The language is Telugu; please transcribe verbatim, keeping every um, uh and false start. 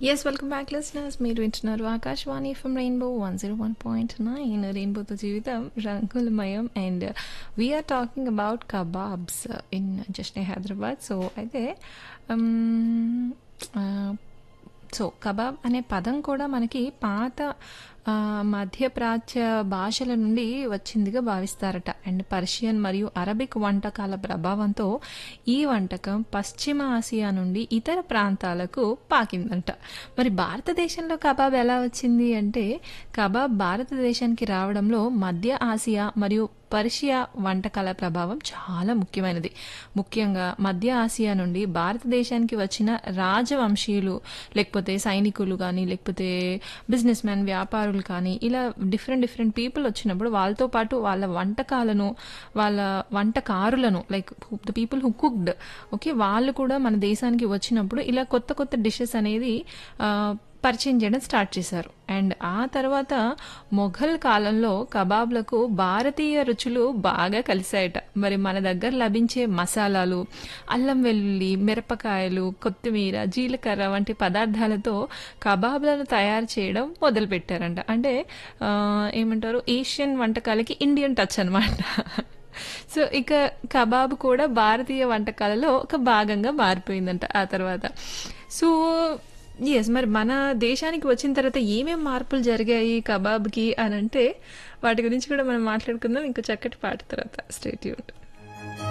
Yes, welcome back, listeners. మీరు వింటున్నారు Akashvani from rainbow one zero one point nine రెయిన్బోతో జీవితం రంగులమయం and we are talking about kebabs in జస్నే Hyderabad. So అయితే సో కబాబ్ అనే పదం కూడా మనకి పాత ఆ, మధ్యప్రాచ్య భాషల నుండి వచ్చిందిగా భావిస్తారట. అండ్ పర్షియన్ మరియు అరబిక్ వంటకాల ప్రభావంతో ఈ వంటకం పశ్చిమ ఆసియా నుండి ఇతర ప్రాంతాలకు పాకిందంట. మరి భారతదేశంలో కబాబ్ ఎలా వచ్చింది అంటే, కబాబ్ భారతదేశానికి రావడంలో మధ్య ఆసియా మరియు పర్షియా వంటకాల ప్రభావం చాలా ముఖ్యమైనది. ముఖ్యంగా మధ్య ఆసియా నుండి భారతదేశానికి వచ్చిన రాజవంశీయులు, లేకపోతే సైనికులు కానీ, లేకపోతే బిజినెస్ మ్యాన్, వ్యాపారులు కానీ, ఇలా డిఫరెంట్ డిఫరెంట్ పీపుల్ వచ్చినప్పుడు వాళ్ళతో పాటు వాళ్ళ వంటకాలను, వాళ్ళ వంటకారులను, like the people who cooked, okay, వాళ్ళు కూడా మన దేశానికి వచ్చినప్పుడు ఇలా కొత్త కొత్త డిషెస్ అనేది ఆ, పరిచయం చేయడం స్టార్ట్ చేశారు. అండ్ ఆ తర్వాత మొఘల్ కాలంలో కబాబ్లకు భారతీయ రుచులు బాగా కలిశాయట. మరి మన దగ్గర లభించే మసాలాలు, అల్లం వెల్లుల్లి, మిరపకాయలు, కొత్తిమీర, జీలకర్ర వంటి పదార్థాలతో కబాబ్లను తయారు చేయడం మొదలుపెట్టారంట. అంటే ఆ, ఏమంటారు, ఏషియన్ వంటకాలకి ఇండియన్ టచ్ అనమాట. సో ఇక కబాబ్ కూడా భారతీయ వంటకాలలో ఒక భాగంగా మారిపోయిందంట ఆ తర్వాత. సో ఎస్, మరి మన దేశానికి వచ్చిన తర్వాత ఏమేం మార్పులు జరిగాయి కబాబ్కి అని అంటే, వాటి గురించి కూడా మనం మాట్లాడుకుందాం ఇంకో చక్కటి పాట తర్వాత. Stay tuned.